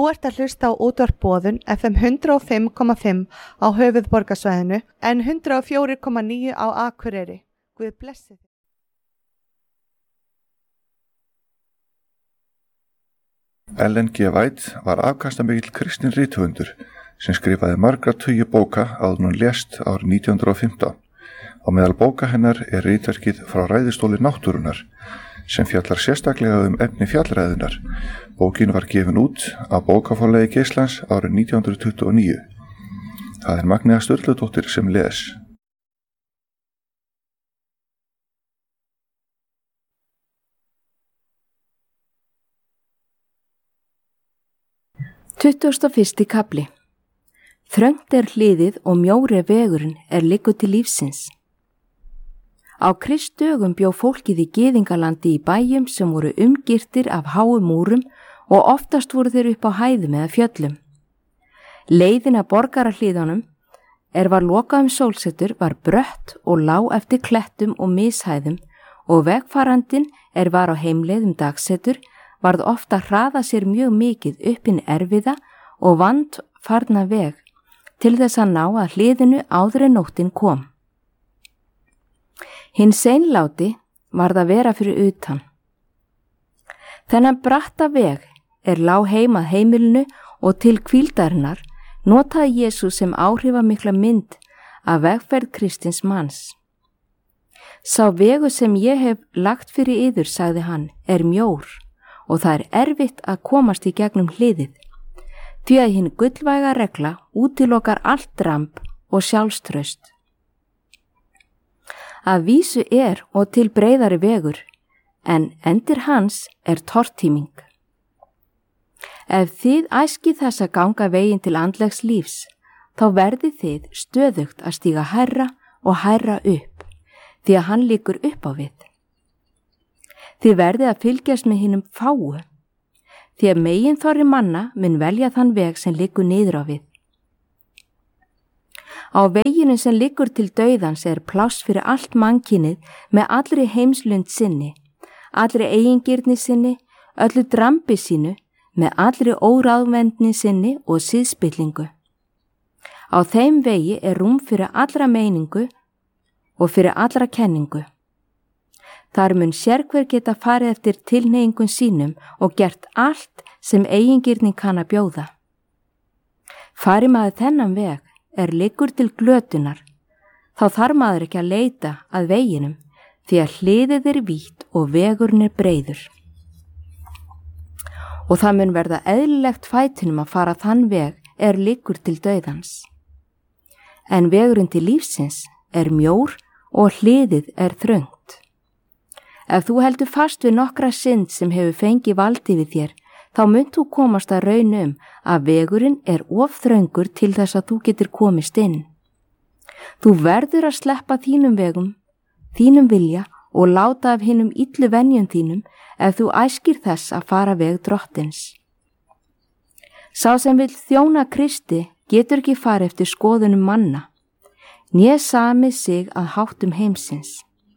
Þú ert að hlusta á útvarp Boðun FM 105,5 á höfuðborgarsvæðinu en 104,9 á Akureyri. Guð blessi þig. Ellen G. White var afkastamikill kristinn rithöfundur sem skrifaði margra tugi bóka áður en hún lést árið 1915. Á meðal bóka hennar er ritverkið Frá ræðustóli náttúrunnar sem fjallar sérstaklega efni fjallræðunar. Bókin var gefin út á bókaforlagi Geislands árið 1929. Það er Magnea Sturludóttir sem les. Tuttugasti og fyrsti kafli. Þröngt er hliðið og mjóri vegurinn er liggur til lífsins. Á Kristdögum bjó fólkið í gyðingalandi í bæjum sem voru umgirtir af háum múrum og oftast voru þeir upp á hæðum eða fjöllum. Leiðin að borgarahliðunum var lokað sólsetur var brött og lá eftir klettum og mishæðum og vegfarandinn var á heimleið dagsetur varð ofta hraða sér mjög mikið upp hinn erfiða og vandfarna veg til þess að ná að hliðinu áður en nóttin kom. Hinn seinláti varð að vera fyrir utan. Þennan bratta veg lá heim að heimilinu og til hvíldarinnar notaði Jesús sem áhrifamikla mynd af vegferð kristins manns. Sá vegur sem ég hef lagt fyrir yður, sagði hann, mjór og það erfitt að komast í gegnum hliðið, því að hinn gullvæga regla útilokar allt dramb og sjálfstraust. Að vísu og til breiðari vegur, en endir hans tortíming. Ef þið æskið þess að ganga veginn til andlegs lífs, þá verðið þið stöðugt að stíga hærra og hærra upp, því að hann liggur upp á við. Þið verðið að fylgjast með hinnum fáu, því að meginþorri manna mun velja þann veg sem liggur niður á við. Á veginu sem liggur til dauðans pláss fyrir allt mannkynið með allri heimslund sinni, allri eigingirni sinni, öllu drambi sínu, með allri óráðvendni sinni og siðspillingu. Á þeim vegi rúm fyrir allra meiningu og fyrir allra kenningu. Þar mun sérhver geta farið eftir tilhneigingun sínum og gert allt sem eigingirni kann að bjóða. Fari maður þennan veg liggur til glötunar, þá þarf maður ekki að leita að veginum, því að hliðið vítt og vegurinn breiður. Og það mun verða eðlilegt fætinum að fara þann veg liggur til dauðans. En vegurinn til lífsins mjór og hliðið þröngt. Ef þú heldur fast við nokkra synd sem hefur fengið valdi við þér, þá munt þú komast að raun að vegurinn of þröngur til þess að þú getur komist inn. Þú verður að sleppa þínum vegum, þínum vilja og láta af hinum illu venjum þínum ef þú æskir þess að fara veg drottins. Sá sem vill þjóna Kristi getur ekki fara eftir skoðunum manna, né samið sig að háttum heimsins.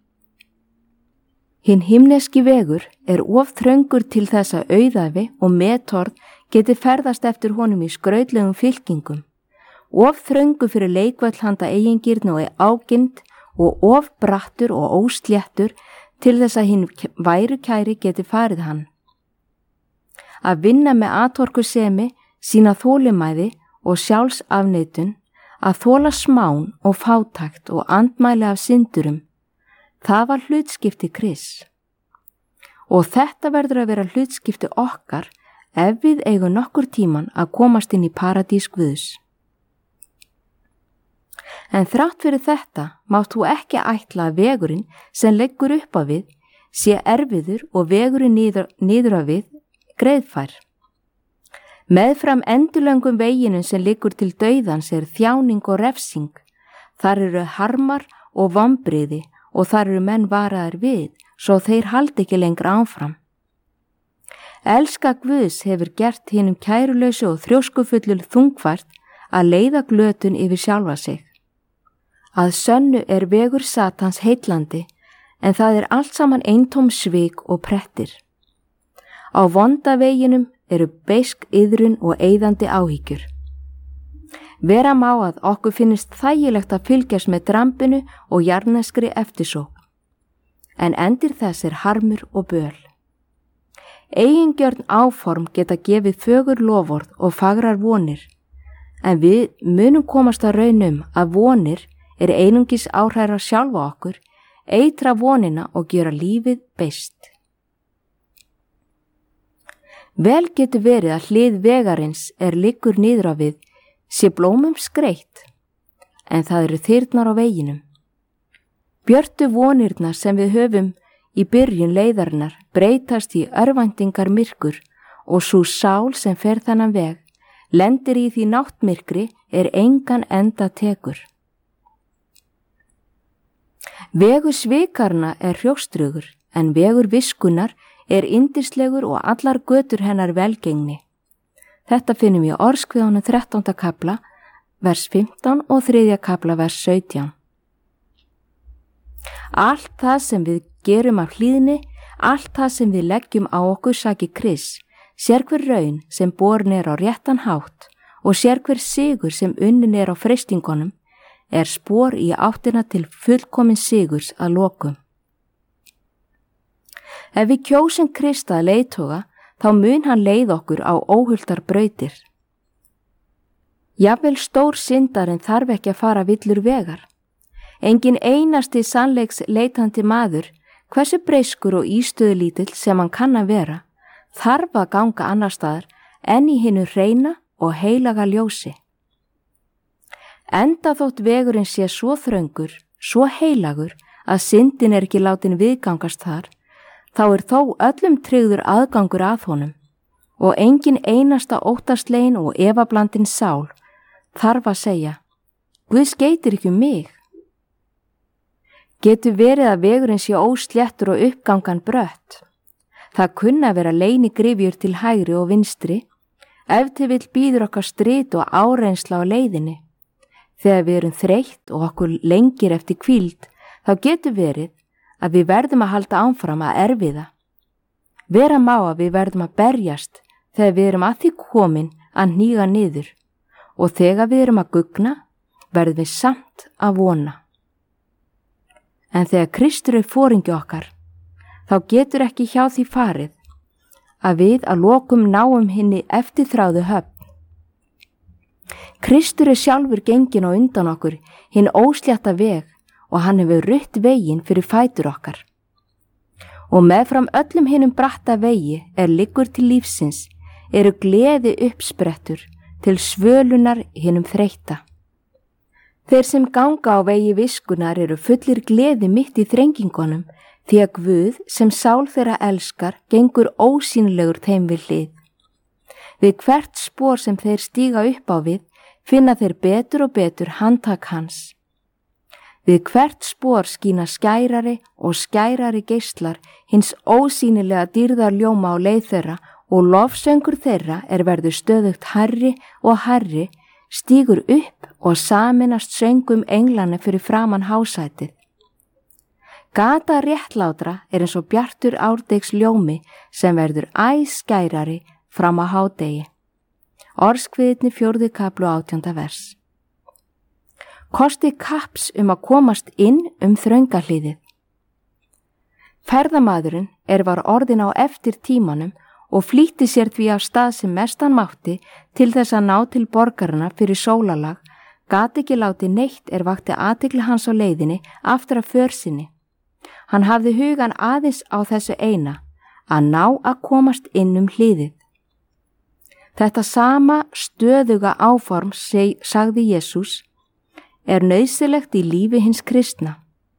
Hinn himneski vegur of þröngur til þess að auðæfi og metorð geti ferðast eftir honum í skrautlegum fylkingum, of þröngur fyrir leikvöll handa eigingirni og ágind og of brattur og ósléttur til þess að hinn værukæri geti farið hann. Að vinna með atorkusemi, sína þolinmæði og sjálfsafneitun, að þola smán og fátækt og andmæli af syndurum, það var hlutskipti Krists. Og þetta verður að vera hlutskipti okkar ef við eigum nokkur tíman að komast inn í paradís Guðs. En þrátt fyrir þetta mátt þú ekki ætla að vegurinn sem leggur upp á við sé erfiður og vegurinn niður á við greiðfær. Meðfram endurlöngum veginum sem liggur til dauðans þjáning og refsing. Þar harmar og vonbrigði og þar menn varaðir við, svo þeir haldi ekki lengra áfram. Elska Guðs hefur gert hinum kærulausu og þrjóskufullur þungfært að leiða glötun yfir sjálfa sig. Að sönnu vegur Satans heillandi, en það allt saman eintóm svik og prettir. Á vonda veginum eru beisk iðrun og eyðandi áhyggjur. Vera má að okkur finnist þægilegt að fylgjast með drambinu og jarðneskri eftirsókn, en endir þess harmur og böl. Eigingjörn áform geta gefið fögur loforð og fagrar vonir, en við munum komast að raun að vonir einungis áhræra sjálfa okkur, eitra vonina og gera lífið beist. Vel getur verið að hlið vegarins liggur niður á við sé blómum skreytt, en það eru þyrnar á veginum. Björtu vonirnar sem við höfum í byrjun leiðarinnar breytast í örvæntingar myrkur og svo sál sem fer þennan veg lendir í því náttmyrkri engan enda tekur. Vegur svikarna hrjóstrugur, en vegur viskunnar yndislegur og allar götur hennar velgengni. Þetta finnum við í Orðskviðunum 13. kafla, vers 15 og 3. kafla, vers 17. Allt það sem við gerum af hlýðni, allt það sem við leggjum á okkur saki Krists, sérhver raun sem borin á réttan hátt og sérhver sigur sem unnin á freistingunum, spor í áttina til fullkomin sigurs að lokum. Ef við kjósum Krist að leiðtoga, þá mun hann leið okkur á óhuldar brautir. Jafnvel stór syndarinn þarf ekki að fara villur vegar. Engin einasti sannleiks leitandi maður, hversu breyskur og ístöðulítill sem hann kann að vera, þarf að ganga annar staðar en í hinu hreina og heilaga ljósi. Enda þótt vegurinn sé svo þröngur, svo heilagur að syndin ekki látin viðgangast þar, þá þó öllum tryggður aðgangur að honum og engin einasta óttaslegin og efablandin sál þarf að segja, Guð skeytir ekki mig. Getur verið að vegurinn sé ósléttur og uppgangan brött. Það kunna að vera leynigrifjur til hægri og vinstri, ef til vill býður okkar strit og áreynsla á leiðinni. Þegar við erum þreytt og okkur lengir eftir hvíld, þá getur verið að við verðum að halda áfram að erfiða. Vera má að við verðum að berjast þegar við erum að því komin að hníga niður og þegar við erum að gugna verðum við samt að vona. En þegar Kristur foringi okkar, þá getur ekki hjá því farið að við að lokum náum hinni eftirþráðu höfn. Kristur sjálfur genginn á undan okkur hinn óslétta veg og hann hefur rutt veginn fyrir fætur okkar. Og meðfram öllum hinnum bratta vegi liggur til lífsins, gleði uppsprettur til svölunar hinnum þreytta. Þeir sem ganga á vegi viskunar fullir gleði mitt í þrengingunum, því að Guð sem sál þeirra elskar gengur ósýnilegur þeim við hlið. Við hvert spor sem þeir stíga upp á við, finna þeir betur og betur handtak hans. Við hvert spor skína skærari og skærari geislar hins ósýnilega dýrðar ljóma á leið þeirra og lofsöngur þeirra verður stöðugt hærri og hærri, stígur upp og saminast söngum englana fyrir framan hásætið. Gata réttlátra eins og bjartur árdegs ljómi sem verður æ skærari fram á hádegi. Orðskviðni 4. kafli 18. vers. Kosti kapps að komast inn þröngahlíðið. Ferðamaðurinn var orðin á eftir tímanum og flýtti sér því af stað sem mestan mátti til þess að ná til borgarana fyrir sólalag, gat ekki láti neitt vakti athygli hans á leiðinni aftur af för sinni. Hann hafði hugan aðeins á þessu eina, að ná að komast inn hlíðið. Þetta sama stöðuga áform sagði Jesús nauðsynlegt í lífi hins kristna.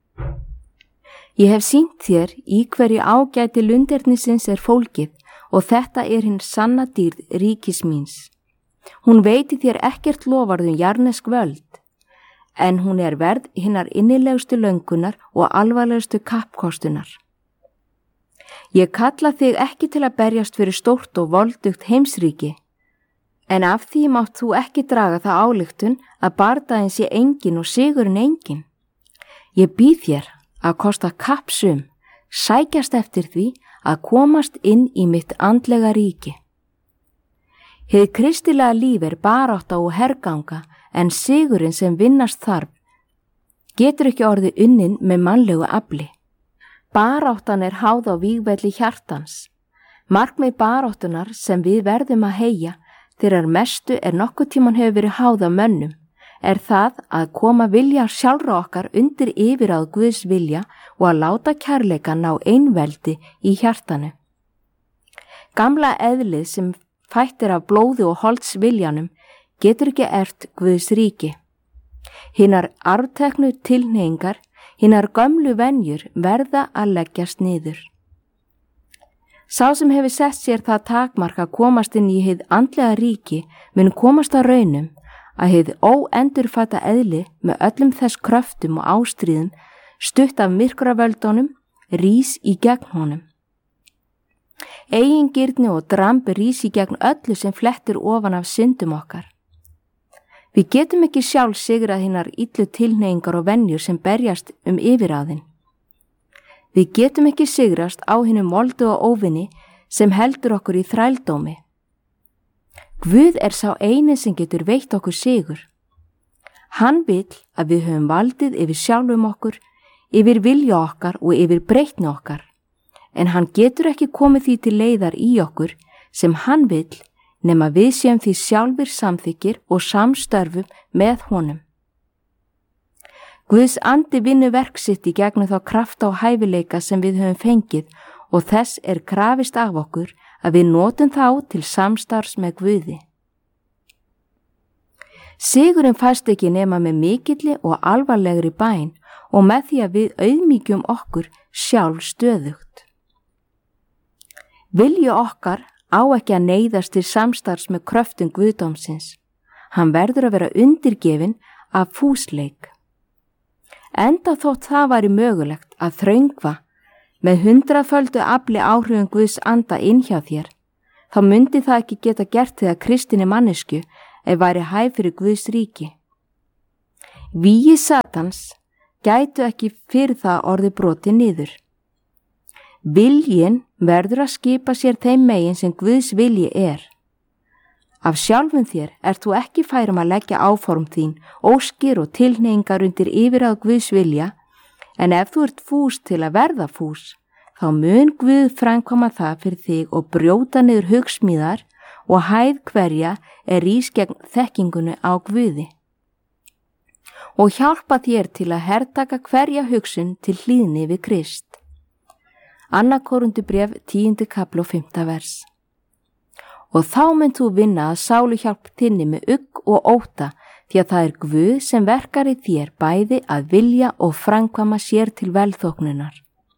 Ég hef sýnt þér í hverju ágæti lundernisins fólgið og þetta hinn sanna dýrð ríkis míns. Hún veiti þér ekkert loforðum jarnesk völd, en hún verð hinnar innilegustu löngunar og alvarlegustu kappkostunar. Ég kalla þig ekki til að berjast fyrir stórt og voldugt heimsríki, en af því mátt þú ekki draga það ályktun að bardaginn sé engin og sigurinn engin. Ég býð þér að kosta kappsum, sækjast eftir því að komast inn í mitt andlega ríki. Hið kristilega líf barátta og herganga, en sigurinn sem vinnast þarf getur ekki orðið unnin með mannlegu afli. Baráttan háð á vígvelli hjartans. Markmið baráttunar sem við verðum að heyja þegar mestu nokkuð tíman hefur verið háð af mönnum, það að koma vilja sjálfra okkar undir yfirráð Guðs vilja og að láta kærleika ná einveldi í hjartanu. Gamla eðlið sem fætt af blóði og holds viljanum getur ekki ert Guðs ríki. Hinar arfteknu tilhneigingar, hinar gömlu venjur verða að leggjast niður. Sá sem hefur sett sér það takmark að komast inn í hið andlega ríki mun komast að raunum að hið óendurfætta eðli með öllum þess kröftum og ástríðum stutt af myrkravöldunum rís í gegn honum. Eigingirni og dramb rís í gegn öllu sem flettir ofan af syndum okkar. Við getum ekki sjálf sigrað hinar illu tilhneigingar og venjur sem berjast yfirráðin. Við getum ekki sigrast á hinu moldu og óvinni sem heldur okkur í þrældómi. Guð sá eini sem getur veitt okkur sigur. Hann vill að við höfum valdið yfir sjálfum okkur, yfir vilja okkar og yfir breytni okkar, en hann getur ekki komið því til leiðar í okkur sem hann vill nema við séum því sjálfur samþykkir og samstörfum með honum. Guðs andi vinnur verk sitt í gegnum þá krafta og hæfileika sem við höfum fengið og þess krafist af okkur að við notum þá til samstarfs með Guði. Sigurinn fæst ekki nema með mikilli og alvarlegri bæn og með því að við auðmýkjum okkur sjálf stöðugt. Vilji okkar á ekki að neyðast til samstarfs með kröftum Guðdómsins. Hann verður að vera undirgefinn af fúsleik. Enda þótt það væri mögulegt að þröngva með 100-földu afli áhrifum Guðs anda inn hjá þér, þá myndi það ekki geta gert þig að kristinni mannesku væri hæf fyrir Guðs ríki. Vígi Satans gætu ekki fyrir það orðið brotið niður. Viljinn verður að skipa sér þeim megin sem Guðs vilji Af sjálfum þér þú ekki fær að leggja áform þín, óskir og tilhneigingar undir yfirráð Guðs vilja, en ef þú ert fús til að verða fús, þá mun Guð framkvæma það fyrir þig og brjóta niður hugsmíðar og hæð hverja rís gegn þekkingunni á Guði. Og hjálpa þér til að hertaka hverja hugsun til hlýðni við Krist. 2. Korintubréf 10. kapli og 5. vers. Og þá mynd þú vinna að sáluhjálp þinni með ugg og ótta, því að það Guð sem verkar í þér bæði að vilja og framkvæma sér til velþóknunar.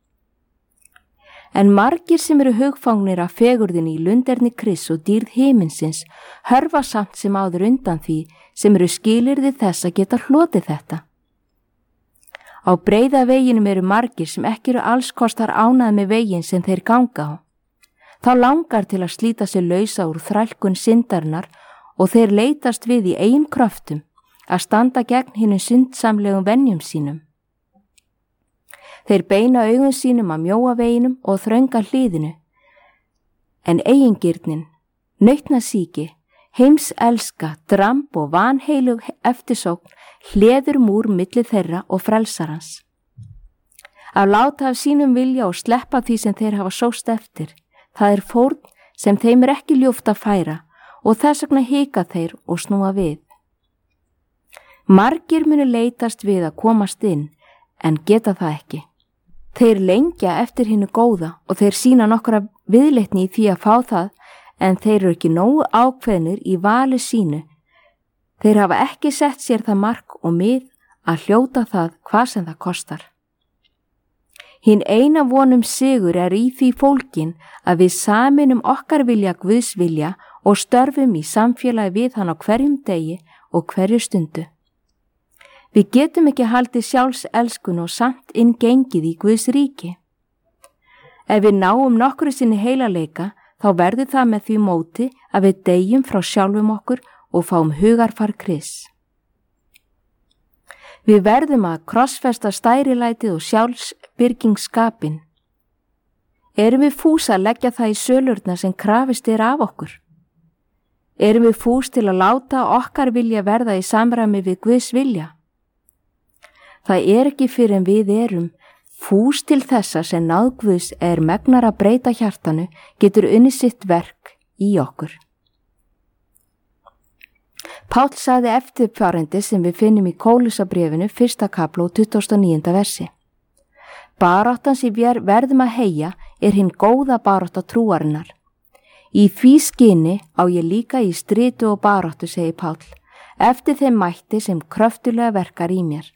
En margir sem hugfangnir af fegurðinni í lunderni Krists og dýrð himinsins hörfa samt sem áður undan því sem skilyrði þess að geta hlotið þetta. Á breiða veginum margir sem ekki alls kostar ánægð með veginn sem þeir ganga á. Þá langar til að slíta sig lausa úr þrælkun syndarinnar og þeir leitast við í eigin kröftum að standa gegn hinum syndsamlegum venjum sínum. Þeir beina augum sínum að mjóa veginum og þrönga hliðinu, en eigingirnin, nautnasýki, heimselska, dramb og vanheilug eftirsókn hleður múr milli þeirra og frelsarans. Að láta af sínum vilja og sleppa því sem þeir hafa sóst eftir, það fórn sem þeim ekki ljúft að færa og þess vegna hika þeir og snúa við. Margir munu leitast við að komast inn en geta það ekki. Þeir lengja eftir hinu góða og þeir sýna nokkra viðleitni í því að fá það en þeir ekki nógu ákveðnir í vali sínu. Þeir hafa ekki sett sér það mark og mið að hljóta það hvað sem það kostar. Hinn eina vonum sigur í því fólkin að við saminum okkar vilja Guðs vilja og störfum í samfélagi við hann á hverjum degi og hverju stundu. Við getum ekki haldið sjálfselskun og samt gengið í Guðs ríki. Ef við náum nokkru sinni heilagleika, þá verður það með því móti að við deyjum frá sjálfum okkur og fáum hugarfar Krists. Við verðum að krossfesta stærilætið og sjálfsbyrgingsskapin. Erum við fús að leggja það í sölurnar sem krafist af okkur? Erum við fús til að láta okkar vilja verða í samræmi við Guðs vilja? Það er ekki fyrir en við erum fús til þessa sem náð Guðs megnar að breyta hjartanu getur unnið sitt verk í okkur. Páll sagði eftirfarandi sem við finnum í Kólussabréfinu 1. kafla og 29. versi. Baráttan sem við verðum að heyja hinn góða barátta trúarinnar. Í því skyni á ég líka í stritu og baráttu, segir Páll, eftir þeim mætti sem kröftulega verkar í mér.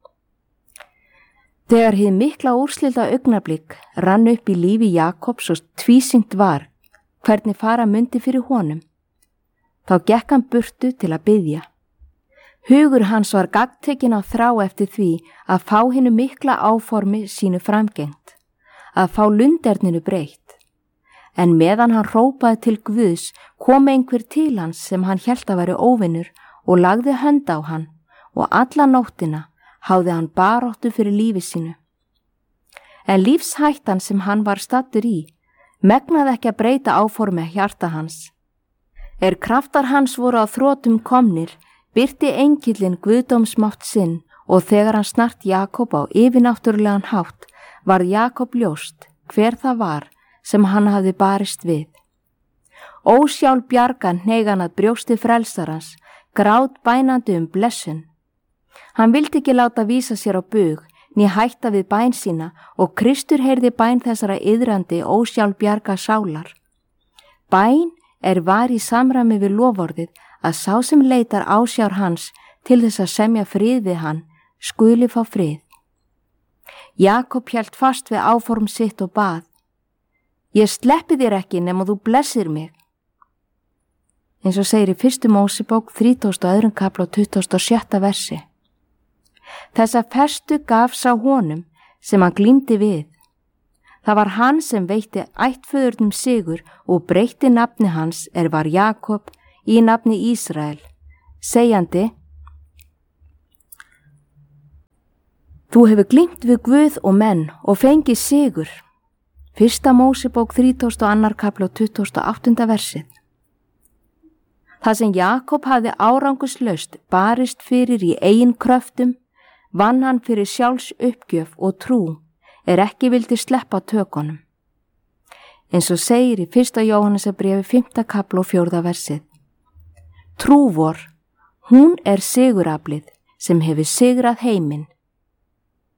Þegar hið mikla úrslita augnablik rann upp í lífi Jakobs og tvísyngt var hvernig fara mundi fyrir honum, þá gekk hann burtu til að biðja. Hugur hans var gagntekinn á þrá eftir því að fá hinu mikla áformi sínu framgengt, að fá lunderninu breytt. En meðan hann hrópaði til Guðs kom einhver til hans sem hann hélt að væri óvinnur og lagði hönd á hann og alla nóttina háði hann baráttu fyrir lífi sínu. En lífshættan sem hann var stattur í megnaði ekki að breyta áformi hjarta hans. Kraftar hans voru á þrotum komnir, birti engillinn guðdómsmátt sinn og þegar hann snart Jakob á yfirnáttúrulegan hátt varð Jakob ljóst hver það var sem hann hafði barist við. Ósjálf bjargan hneigði að brjósti frelsarans, grát bænandi blessun. Hann vildi ekki láta vísa sér á bug, né hætta við bæn sína og Kristur heyrði bæn þessara iðrandi ósjálf bjarga sálar. Bæn var í samræmi við loforðið að sá sem leitar ásjár hans til þess að semja frið við hann skuli fá frið. Jakob hélt fast við áform sitt og bað: Ég sleppi þér ekki nema þú blessir mig. Eins og segir í 1. Mósebók 32. kafla og 27. versi. Þessa festu gaf sá honum sem hann glímdi við. Það var hann sem veitti ættföðurnum sigur og breytti nafni hans var Jakob í nafni Ísrael, segjandi: Þú hefur glímt við Guð og menn og fengið sigur. 1. Mósebók 32. kafla og 28. versið. Það sem Jakob hafði árangurslaust barist fyrir í eigin kröftum, vann hann fyrir sjálfs uppgjöf og trú ekki vildi sleppa tökunum. Eins og segir í 1. Jóhannesarbréfi 5. kafla og 4. versið. Trú vor, hún siguraflið sem hefur sigrað heiminn,